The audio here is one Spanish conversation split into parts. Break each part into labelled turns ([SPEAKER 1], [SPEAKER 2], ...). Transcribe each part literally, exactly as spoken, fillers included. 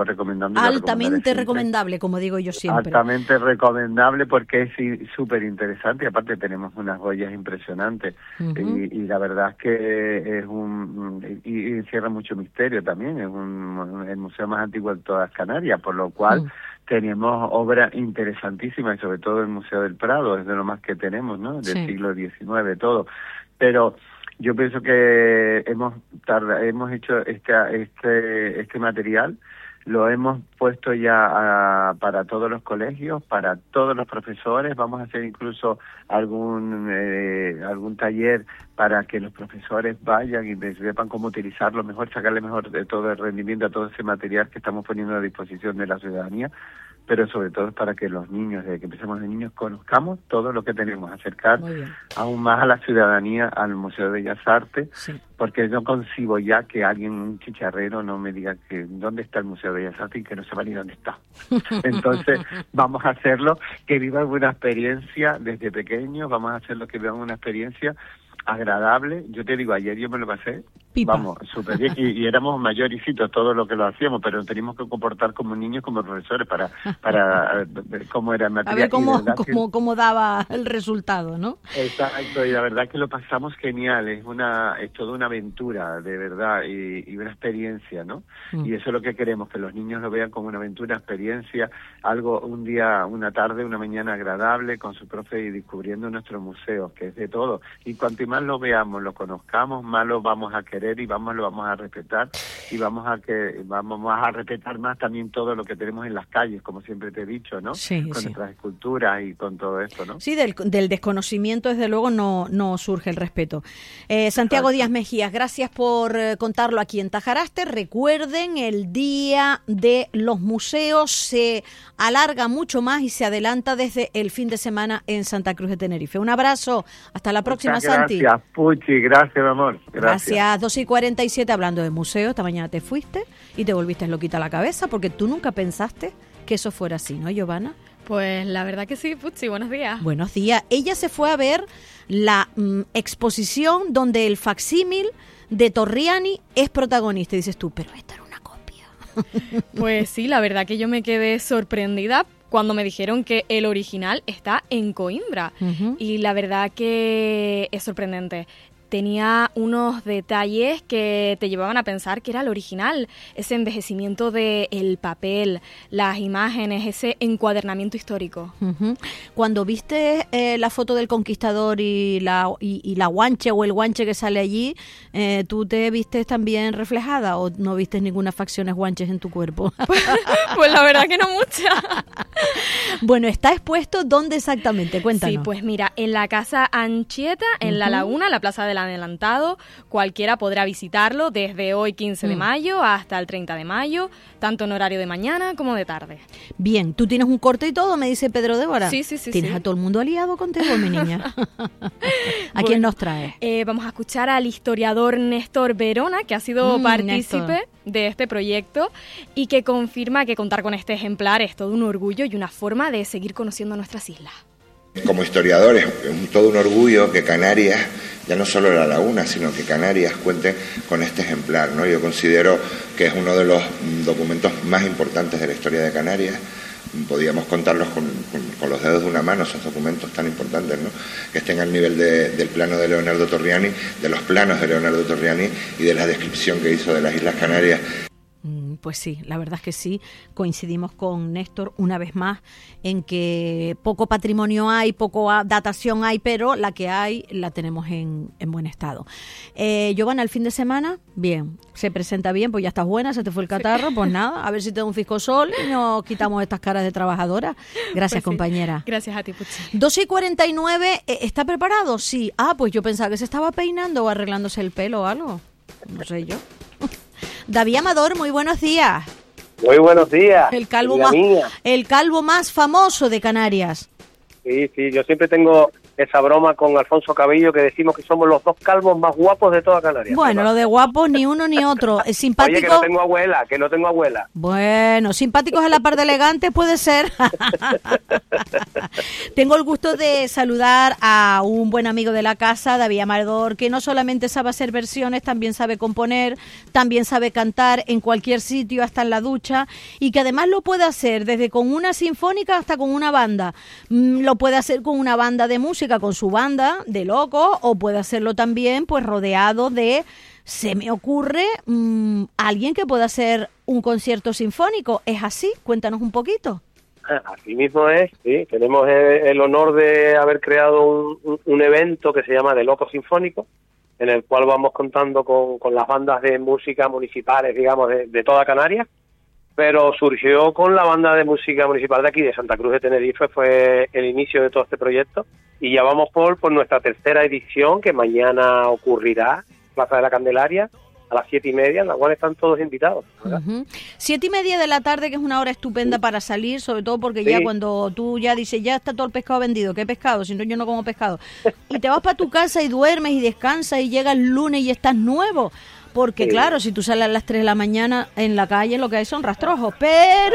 [SPEAKER 1] recomendando.
[SPEAKER 2] Altamente recomendable, como digo yo siempre.
[SPEAKER 1] Altamente recomendable porque es súper interesante y aparte tenemos unas joyas impresionantes. Uh-huh. y, y la verdad es que es un... y, y encierra mucho misterio también, es un, el museo más antiguo de todas Canarias, por lo cual uh-huh. tenemos obras interesantísimas y sobre todo el Museo del Prado, es de lo más que tenemos, ¿no? Del sí. siglo diecinueve, todo. Pero yo pienso que hemos tardado, hemos hecho este, este, este material, lo hemos puesto ya a, para todos los colegios, para todos los profesores. Vamos a hacer incluso algún eh, algún taller para que los profesores vayan y sepan cómo utilizarlo mejor, sacarle mejor de todo el rendimiento a todo ese material que estamos poniendo a disposición de la ciudadanía, pero sobre todo para que los niños, desde que empecemos de niños, conozcamos todo lo que tenemos, acercar aún más a la ciudadanía al Museo de Bellas Artes, sí. porque no concibo ya que alguien, un chicharrero, no me diga que dónde está el Museo de Bellas Artes y que no sepa ni dónde está. Entonces, vamos a hacerlo, que vivan una experiencia desde pequeños, vamos a hacerlo que vivan una experiencia agradable. Yo te digo, ayer yo me lo pasé, Pipa. vamos, súper bien, y, y éramos mayoricitos todo lo que lo hacíamos, pero nos teníamos que comportar como niños, como profesores, para para ver cómo era el material.
[SPEAKER 2] A ver cómo, cómo,
[SPEAKER 1] que...
[SPEAKER 2] cómo daba el resultado, ¿no?
[SPEAKER 1] Exacto, y la verdad que lo pasamos genial, es una es toda una aventura, de verdad, y, y una experiencia, ¿no? Mm. Y eso es lo que queremos, que los niños lo vean como una aventura, experiencia, algo, un día, una tarde, una mañana agradable con su profe y descubriendo nuestro museo, que es de todo. Y cuanto más lo veamos, lo conozcamos, más lo vamos a querer y vamos lo vamos a respetar y vamos a que vamos a respetar más también todo lo que tenemos en las calles, como siempre te he dicho, ¿no?
[SPEAKER 2] Sí,
[SPEAKER 1] con
[SPEAKER 2] sí.
[SPEAKER 1] nuestras esculturas y con todo esto, ¿no?
[SPEAKER 2] Sí, del, del desconocimiento desde luego no no surge el respeto. Eh, Santiago Exacto. Díaz Mejías, gracias por eh, contarlo aquí en Tajaraste. Recuerden, el Día de los Museos se alarga mucho más y se adelanta desde el fin de semana en Santa Cruz de Tenerife. Un abrazo, hasta la próxima,
[SPEAKER 1] Muchas gracias,
[SPEAKER 2] Santi.
[SPEAKER 1] Gracias, Puchi, gracias, mi amor. Gracias.
[SPEAKER 2] Gracias, dos y cuarenta y siete, hablando de museos, esta mañana te fuiste y te volviste loquita a la cabeza porque tú nunca pensaste que eso fuera así, ¿no, Giovanna?
[SPEAKER 3] Pues la verdad que sí, Puchi, buenos días.
[SPEAKER 2] Buenos días. Ella se fue a ver la mm, exposición donde el facsímil de Torriani es protagonista y dices tú, pero esta era una copia.
[SPEAKER 3] Pues sí, la verdad que yo me quedé sorprendida cuando me dijeron que el original está en Coimbra. Uh-huh. Y la verdad que es sorprendente. Tenía unos detalles que te llevaban a pensar que era el original. Ese envejecimiento del papel, las imágenes, ese encuadernamiento histórico.
[SPEAKER 2] Uh-huh. Cuando viste eh, la foto del conquistador y la, y, y la guanche o el guanche que sale allí, eh, ¿tú te vistes también reflejada o no vistes ninguna facciones guanches en tu cuerpo?
[SPEAKER 3] Pues, pues la verdad que no mucha.
[SPEAKER 2] Bueno, ¿está expuesto dónde exactamente? Cuéntanos.
[SPEAKER 3] Sí, pues mira, en la Casa Anchieta, en uh-huh. La Laguna, la Plaza de la Adelantado, cualquiera podrá visitarlo desde hoy quince de mayo hasta el treinta de mayo, tanto en horario de mañana como de tarde.
[SPEAKER 2] Bien, ¿tú tienes un corte y todo? Me dice Pedro Débora.
[SPEAKER 3] Sí, sí, sí.
[SPEAKER 2] ¿Tienes
[SPEAKER 3] sí.
[SPEAKER 2] a todo el mundo aliado contigo, mi niña? ¿A
[SPEAKER 3] bueno,
[SPEAKER 2] quién nos trae?
[SPEAKER 3] Eh, vamos a escuchar al historiador Néstor Verona, que ha sido mm, partícipe Néstor. de este proyecto y que confirma que contar con este ejemplar es todo un orgullo y una forma de seguir conociendo nuestras islas.
[SPEAKER 4] Como historiador es todo un orgullo que Canarias, ya no solo La Laguna, sino que Canarias cuente con este ejemplar, ¿no? Yo considero que es uno de los documentos más importantes de la historia de Canarias. Podíamos contarlos con, con, con los dedos de una mano, esos documentos tan importantes, ¿no? Que estén al nivel de, del plano de Leonardo Torriani, de los planos de Leonardo Torriani y de la descripción que hizo de las Islas Canarias.
[SPEAKER 2] Pues sí, la verdad es que sí, coincidimos con Néstor una vez más en que poco patrimonio hay, poco datación hay, pero la que hay la tenemos en, en buen estado. Eh, Giovanna, el fin de semana, bien, se presenta bien, pues ya estás buena, se te fue el catarro, sí. Pues nada, a ver si te da un fiscosol y nos quitamos estas caras de trabajadora. Gracias, pues sí. Compañera.
[SPEAKER 3] Gracias a ti, Puchi.
[SPEAKER 2] dos y cuarenta y nueve, ¿está preparado? Sí. Ah, pues yo pensaba que se estaba peinando o arreglándose el pelo o algo, no sé yo. David Amador, muy buenos días.
[SPEAKER 5] Muy buenos días.
[SPEAKER 2] El calvo más, el calvo más famoso de Canarias.
[SPEAKER 5] Sí, sí, yo siempre tengo esa broma con Alfonso Cabello que decimos que somos los dos calvos más guapos de toda Canarias.
[SPEAKER 2] Bueno, lo de guapos ni uno ni otro. Es simpático.
[SPEAKER 5] Oye, que no tengo abuela, que no tengo abuela.
[SPEAKER 2] Bueno, simpáticos a la par de elegantes puede ser. Tengo el gusto de saludar a un buen amigo de la casa, David Amador, que no solamente sabe hacer versiones, también sabe componer, también sabe cantar en cualquier sitio, hasta en la ducha, y que además lo puede hacer desde con una sinfónica hasta con una banda. Mm, lo puede hacer con una banda de música, con su banda de locos, o puede hacerlo también pues rodeado de, se me ocurre, mmm, alguien que pueda hacer un concierto sinfónico. ¿Es así? Cuéntanos un poquito.
[SPEAKER 5] Así mismo es, sí. Tenemos el, el honor de haber creado un, un, un evento que se llama De Locos Sinfónicos, en el cual vamos contando con, con las bandas de música municipales, digamos, de, de toda Canarias, pero surgió con la banda de música municipal de aquí, de Santa Cruz de Tenerife, fue el inicio de todo este proyecto, y ya vamos por, por nuestra tercera edición, que mañana ocurrirá, Plaza de la Candelaria, a las siete y media, en la cual están todos invitados, ¿verdad? Uh-huh.
[SPEAKER 2] Siete y media de la tarde, que es una hora estupenda para salir, sobre todo porque sí. Ya cuando tú ya dices, ya está todo el pescado vendido, ¿qué pescado? Si no, yo no como pescado. Y te vas para tu casa y duermes y descansas y llegas el lunes y estás nuevo. Porque sí. Claro, si tú sales a las tres de la mañana en la calle, lo que hay son rastrojos, pero...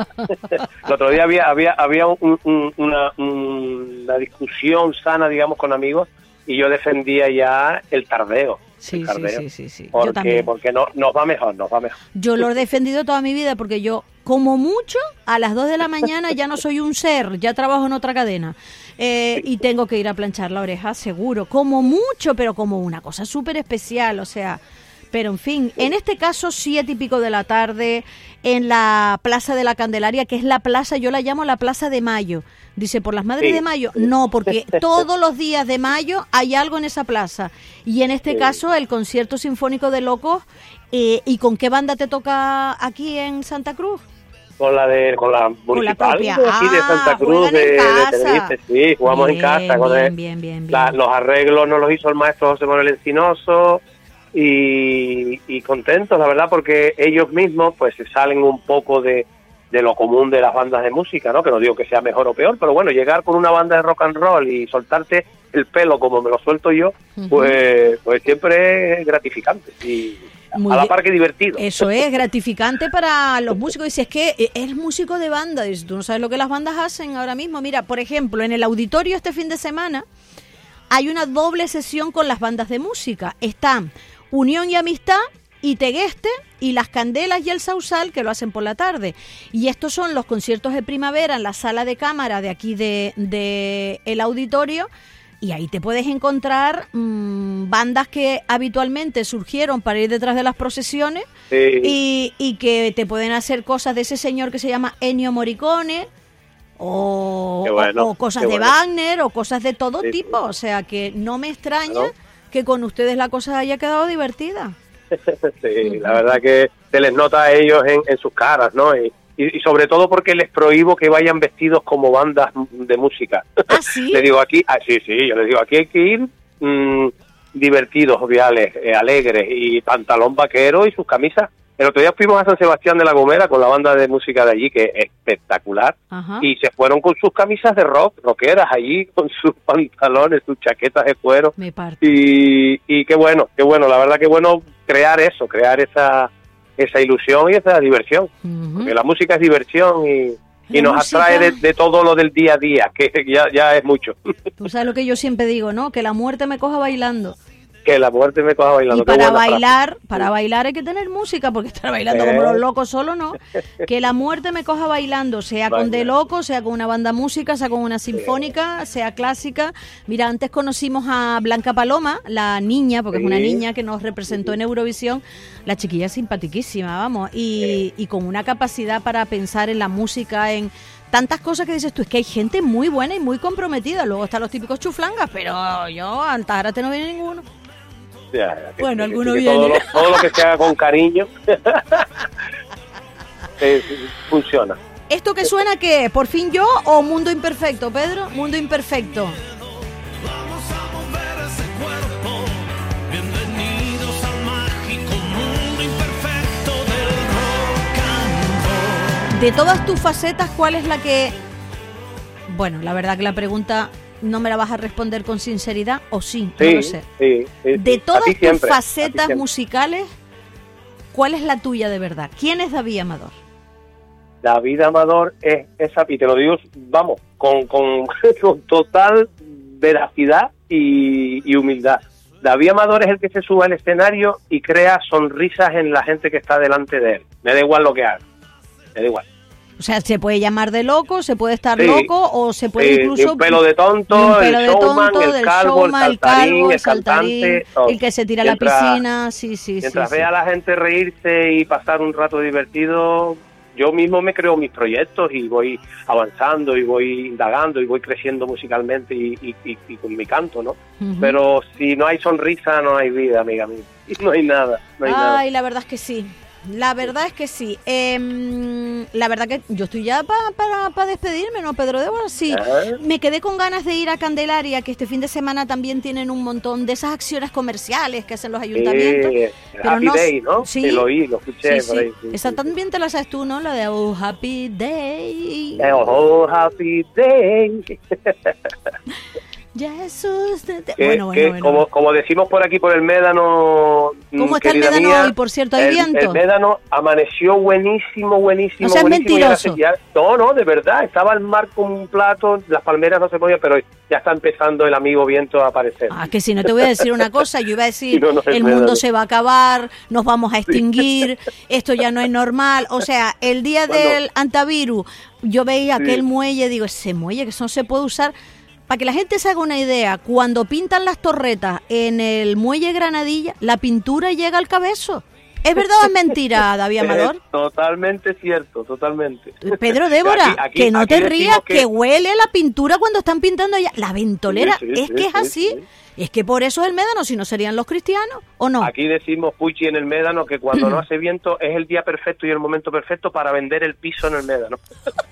[SPEAKER 5] El otro día había había había un, un, una, una discusión sana, digamos, con amigos, y yo defendía ya el tardeo.
[SPEAKER 2] Sí,
[SPEAKER 5] sí,
[SPEAKER 2] sí, sí, sí.
[SPEAKER 5] Porque,
[SPEAKER 2] yo también.
[SPEAKER 5] porque no, nos va mejor, nos va mejor.
[SPEAKER 2] Yo lo he defendido toda mi vida porque yo, como mucho, a las dos de la mañana ya no soy un ser, ya trabajo en otra cadena. Eh, y tengo que ir a planchar la oreja, seguro. Como mucho, pero como una cosa súper especial, o sea... Pero, en fin, en este caso, siete y pico de la tarde, en la Plaza de la Candelaria, que es la plaza, yo la llamo la Plaza de Mayo. Dice, ¿por las Madres sí. de Mayo? No, porque todos los días de mayo hay algo en esa plaza. Y en este sí. caso, el Concierto Sinfónico de Locos. Eh, ¿Y con qué banda te toca aquí en Santa Cruz?
[SPEAKER 5] Con la de con la municipal de aquí ah, de Santa Cruz, de, de Tenerife. Sí, jugamos bien, en casa. Con
[SPEAKER 2] bien,
[SPEAKER 5] el,
[SPEAKER 2] bien, bien, bien.
[SPEAKER 5] La, los arreglos nos los hizo el maestro José Manuel Encinoso. Y, y contentos, la verdad, porque ellos mismos pues se salen un poco de, de lo común de las bandas de música, ¿no? Que no digo que sea mejor o peor, pero bueno, llegar con una banda de rock and roll y soltarte el pelo como me lo suelto yo, uh-huh. pues pues siempre es gratificante y Muy a la par que divertido.
[SPEAKER 2] Eso es gratificante para los músicos. Dices, es que es músico de banda, dices, tú no sabes lo que las bandas hacen ahora mismo. Mira, por ejemplo, en el auditorio este fin de semana hay una doble sesión con las bandas de música. Están Unión y Amistad y Tegueste y Las Candelas y El Sausal, que lo hacen por la tarde. Y estos son los conciertos de primavera en la sala de cámara de aquí de, de el auditorio, y ahí te puedes encontrar mmm, bandas que habitualmente surgieron para ir detrás de las procesiones sí. y, y que te pueden hacer cosas de ese señor que se llama Ennio Morricone, o, bueno, o, o cosas de bueno. Wagner, o cosas de todo sí, tipo. Sí. O sea que no me extraña claro. que con ustedes la cosa haya quedado divertida.
[SPEAKER 5] Sí, uh-huh. La verdad que se les nota a ellos en, en sus caras, ¿no? Y, y, y sobre todo porque les prohíbo que vayan vestidos como bandas de música.
[SPEAKER 2] ¿Ah, sí?
[SPEAKER 5] Les digo aquí, ah, sí, sí, yo les digo aquí hay que ir mmm, divertidos, joviales, eh, alegres, y pantalón vaquero y sus camisas. El otro día fuimos a San Sebastián de la Gomera con la banda de música de allí, que es espectacular, uh-huh. y se fueron con sus camisas de rock, rockeras allí, con sus pantalones, sus chaquetas de cuero.
[SPEAKER 2] Me parte.
[SPEAKER 5] Y, y qué bueno, qué bueno, la verdad que bueno crear eso, crear esa esa ilusión y esa diversión. Uh-huh. Porque la música es diversión y, y nos música... atrae de, de todo lo del día a día, que ya, ya es mucho.
[SPEAKER 2] Tú sabes lo que yo siempre digo, ¿no? Que la muerte me coja bailando.
[SPEAKER 5] Que la muerte me coja bailando.
[SPEAKER 2] Y para bailar, frase. para bailar hay que tener música, porque estar bailando eh. como los locos solo no. Que la muerte me coja bailando, sea con De Loco, sea con una banda música, sea con una sinfónica, sí. sea clásica. Mira, antes conocimos a Blanca Paloma, la niña, porque sí. es una niña que nos representó sí. en Eurovisión. La chiquilla es simpaticísima, vamos, y, sí. y con una capacidad para pensar en la música, en tantas cosas que dices tú, es que hay gente muy buena y muy comprometida. Luego están los típicos chuflangas, pero yo, Altagrate no viene ninguno.
[SPEAKER 5] Ya, ya, que,
[SPEAKER 2] bueno,
[SPEAKER 5] que,
[SPEAKER 2] alguno
[SPEAKER 5] que
[SPEAKER 2] viene.
[SPEAKER 5] Todo lo, todo lo que se haga con cariño eh, funciona.
[SPEAKER 2] ¿Esto que suena qué? ¿Por fin yo o Mundo Imperfecto, Pedro? Mundo Imperfecto.
[SPEAKER 6] Vamos a mover ese cuerpo. Bienvenidos al mágico mundo imperfecto del rock and roll.
[SPEAKER 2] De todas tus facetas, ¿cuál es la que...? Bueno, la verdad que la pregunta no me la vas a responder con sinceridad, o sí,
[SPEAKER 5] Sí,
[SPEAKER 2] no lo sé.
[SPEAKER 5] sí, sí,
[SPEAKER 2] De
[SPEAKER 5] sí.
[SPEAKER 2] todas
[SPEAKER 5] A ti
[SPEAKER 2] tus
[SPEAKER 5] siempre, a ti
[SPEAKER 2] facetas
[SPEAKER 5] siempre.
[SPEAKER 2] musicales, ¿cuál es la tuya de verdad? ¿Quién es David Amador?
[SPEAKER 5] David Amador es esa, y te lo digo, vamos, con, con, con total veracidad y, y humildad. David Amador es el que se sube al escenario y crea sonrisas en la gente que está delante de él. Me da igual lo que haga, me da igual.
[SPEAKER 2] O sea, se puede llamar de loco, se puede estar
[SPEAKER 5] Sí,
[SPEAKER 2] loco, o se puede
[SPEAKER 5] sí,
[SPEAKER 2] incluso...
[SPEAKER 5] de un pelo de tonto,
[SPEAKER 2] de un pelo
[SPEAKER 5] el
[SPEAKER 2] de
[SPEAKER 5] showman,
[SPEAKER 2] tonto,
[SPEAKER 5] el
[SPEAKER 2] del
[SPEAKER 5] calvo, el
[SPEAKER 2] showman, el
[SPEAKER 5] saltarín,
[SPEAKER 2] calvo,
[SPEAKER 5] el
[SPEAKER 2] el saltarín,
[SPEAKER 5] cantante, todo.
[SPEAKER 2] el que se tira a la
[SPEAKER 5] Mientras-
[SPEAKER 2] piscina, sí, sí,
[SPEAKER 5] Mientras
[SPEAKER 2] sí.
[SPEAKER 5] vea
[SPEAKER 2] sí.
[SPEAKER 5] a la gente reírse y pasar un rato divertido, yo mismo me creo mis proyectos y voy avanzando y voy indagando y voy creciendo musicalmente y, y, y, y con mi canto, ¿no?
[SPEAKER 2] Ujú.
[SPEAKER 5] Pero si no hay sonrisa, no hay vida, amiga mía. No hay nada, no hay nada.
[SPEAKER 2] Ay, la verdad es que sí. La verdad es que sí. Eh, la verdad que yo estoy ya para pa, pa despedirme, ¿no, Pedro Débora? Sí.
[SPEAKER 5] Ajá.
[SPEAKER 2] Me quedé con ganas de ir a Candelaria, que este fin de semana también tienen un montón de esas acciones comerciales que hacen los ayuntamientos.
[SPEAKER 5] Eh,
[SPEAKER 2] pero
[SPEAKER 5] Happy
[SPEAKER 2] no-
[SPEAKER 5] Day, ¿no?
[SPEAKER 2] sí.
[SPEAKER 5] Sí, lo oí, lo escuché
[SPEAKER 2] Sí,
[SPEAKER 5] por
[SPEAKER 2] sí.
[SPEAKER 5] ahí. Sí,
[SPEAKER 2] Esa
[SPEAKER 5] sí,
[SPEAKER 2] también te la sabes tú, ¿no? La de Oh Happy Day.
[SPEAKER 5] sí. Oh, Happy Day.
[SPEAKER 2] Jesús. de- de-
[SPEAKER 5] Que-
[SPEAKER 2] Bueno, bueno,
[SPEAKER 5] que
[SPEAKER 2] bueno.
[SPEAKER 5] Como, como decimos por aquí por el Médano.
[SPEAKER 2] ¿Cómo
[SPEAKER 5] mm,
[SPEAKER 2] está el
[SPEAKER 5] querida
[SPEAKER 2] Médano
[SPEAKER 5] mía,
[SPEAKER 2] hoy, por cierto? ¿Hay
[SPEAKER 5] el,
[SPEAKER 2] viento?
[SPEAKER 5] El Médano amaneció buenísimo, buenísimo.
[SPEAKER 2] No seas
[SPEAKER 5] buenísimo, y ahora
[SPEAKER 2] mentiroso.
[SPEAKER 5] se- ya- no, no, de verdad. Estaba el mar como un plato, las palmeras no se podían, pero ya está empezando el amigo viento a aparecer.
[SPEAKER 2] Ah, que si no te voy a decir una cosa, yo iba a decir,
[SPEAKER 5] No, no, es
[SPEAKER 2] el
[SPEAKER 5] verdad.
[SPEAKER 2] mundo se va a acabar, nos vamos a extinguir, esto ya no es normal. O sea, el día
[SPEAKER 5] Bueno.
[SPEAKER 2] del antivirus, yo veía
[SPEAKER 5] Sí.
[SPEAKER 2] aquel muelle, digo, ese muelle que eso no se puede usar. Para que la gente se haga una idea, cuando pintan las torretas en el muelle Granadilla, la pintura llega al cabezo. ¿Es verdad o es mentira, David Amador?
[SPEAKER 5] Es totalmente cierto, totalmente.
[SPEAKER 2] Pedro Débora,
[SPEAKER 5] Aquí- aquí-
[SPEAKER 2] que no
[SPEAKER 5] aquí
[SPEAKER 2] te
[SPEAKER 5] decimos
[SPEAKER 2] rías, que...
[SPEAKER 5] que-
[SPEAKER 2] huele la pintura cuando están pintando allá. La ventolera,
[SPEAKER 5] Sí, sí,
[SPEAKER 2] es
[SPEAKER 5] sí,
[SPEAKER 2] que es
[SPEAKER 5] sí,
[SPEAKER 2] así.
[SPEAKER 5] sí.
[SPEAKER 2] Es que por eso es el Médano, si no serían los cristianos, ¿o no?
[SPEAKER 5] Aquí decimos, Puchi, en el Médano, que cuando no hace viento es el día perfecto y el momento perfecto para vender el piso en el Médano.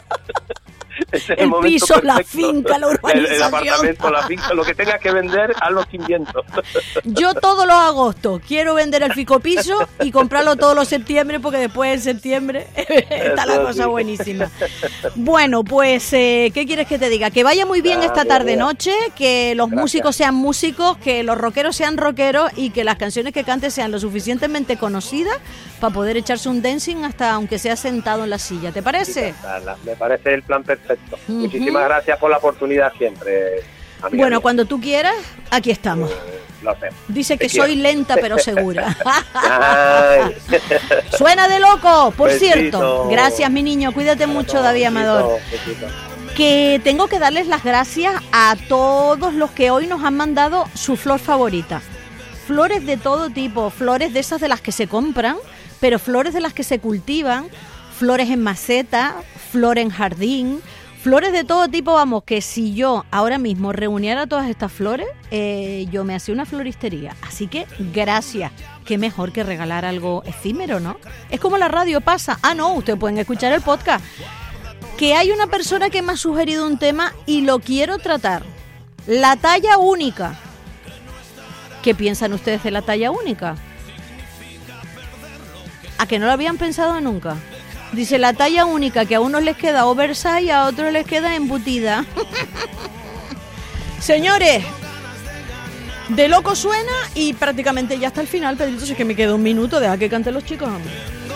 [SPEAKER 5] Ese es
[SPEAKER 2] El
[SPEAKER 5] momento
[SPEAKER 2] piso, la
[SPEAKER 5] perfecto.
[SPEAKER 2] finca, la
[SPEAKER 5] El, el
[SPEAKER 2] urbanización.
[SPEAKER 5] apartamento, la finca, lo que tengas que vender, hazlo sin viento.
[SPEAKER 2] Yo todos los agostos quiero vender el ficopiso y comprarlo todos los septiembre, porque después en septiembre está la
[SPEAKER 5] Eso
[SPEAKER 2] cosa
[SPEAKER 5] sí.
[SPEAKER 2] buenísima. Bueno, pues, eh, ¿qué quieres que te diga? Que vaya muy bien
[SPEAKER 5] Ah,
[SPEAKER 2] esta
[SPEAKER 5] mira,
[SPEAKER 2] tarde-noche, que los
[SPEAKER 5] Gracias.
[SPEAKER 2] músicos sean músicos, que los rockeros sean rockeros y que las canciones que cantes sean lo suficientemente conocidas para poder echarse un dancing hasta aunque sea sentado en la silla. ¿Te parece?
[SPEAKER 5] Me parece el plan perfecto.
[SPEAKER 2] Ujú.
[SPEAKER 5] Muchísimas gracias por la oportunidad siempre, amiga
[SPEAKER 2] Bueno,
[SPEAKER 5] mía.
[SPEAKER 2] cuando tú quieras, aquí estamos.
[SPEAKER 5] Lo sé.
[SPEAKER 2] Dice que
[SPEAKER 5] Te quiero.
[SPEAKER 2] soy lenta pero segura.
[SPEAKER 5] Ay.
[SPEAKER 2] Suena de loco, por
[SPEAKER 5] Besito.
[SPEAKER 2] cierto. Gracias, mi niño. Cuídate mucho, David Amador.
[SPEAKER 5] Besito, besito.
[SPEAKER 2] Que tengo que darles las gracias a todos los que hoy nos han mandado su flor favorita. Flores de todo tipo, flores de esas de las que se compran, pero flores de las que se cultivan, flores en maceta, flor en jardín, flores de todo tipo. Vamos, que si yo ahora mismo reuniera todas estas flores, eh, yo me hacía una floristería. Así que gracias. Qué mejor que regalar algo efímero, ¿no? Es como la radio pasa. Ah, no, ustedes pueden escuchar el podcast. Que hay una persona que me ha sugerido un tema y lo quiero tratar. La talla única. ¿Qué piensan ustedes de la talla única? ¿A que no lo habían pensado nunca? Dice la talla única, que a unos les queda oversize y a otros les queda embutida. Señores, de loco suena y prácticamente ya hasta el final, Pedrito, si es que me queda un minuto, deja que canten los chicos, hombre.